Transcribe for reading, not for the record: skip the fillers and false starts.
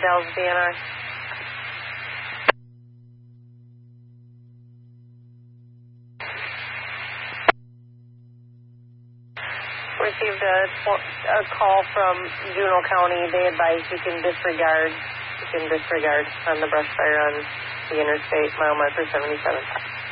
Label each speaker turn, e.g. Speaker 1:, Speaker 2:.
Speaker 1: Dells DNR. Received a call from Juneau County. They advised you can disregard on the brush fire on the interstate, mile marker 77.